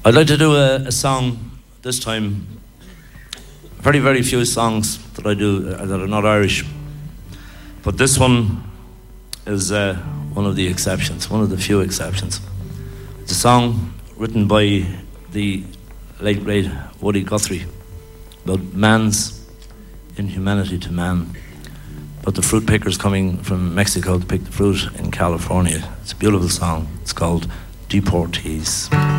I'd like to do a song this time. Very, very few songs that I do that are not Irish. But this one is one of the exceptions, one of the few exceptions. It's a song written by the late, great Woody Guthrie about man's inhumanity to man. But the fruit pickers coming from Mexico to pick the fruit in California. It's a beautiful song. It's called Deportees.